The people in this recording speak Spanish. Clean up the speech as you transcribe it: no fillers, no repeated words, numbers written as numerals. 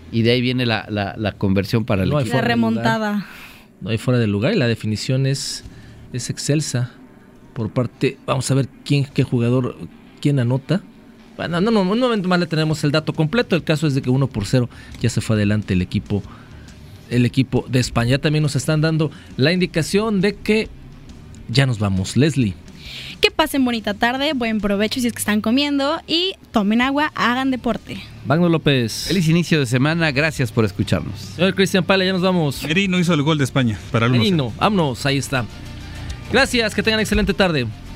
y de ahí viene la conversión para el equipo. La remontada. No hay fuera de lugar y la definición es excelsa por parte. Vamos a ver qué jugador, quién anota. Bueno, un momento más le tenemos el dato completo. El caso es de que 1-0 ya se fue adelante el equipo de España. Ya también nos están dando la indicación de que ya nos vamos. Leslie. Que pasen bonita tarde, buen provecho si es que están comiendo y tomen agua, hagan deporte. Magno López. Feliz inicio de semana, gracias por escucharnos. Señor Cristian Pala, ya nos vamos. Merino hizo el gol de España para el 1-0. Merino, vámonos, ahí está. Gracias, que tengan excelente tarde.